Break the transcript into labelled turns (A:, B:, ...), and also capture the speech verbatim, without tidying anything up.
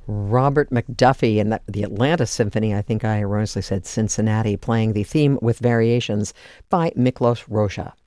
A: Robert McDuffie and the, the Atlanta Symphony. I think I erroneously said Cincinnati, playing the theme with variations by Miklos Rozsa.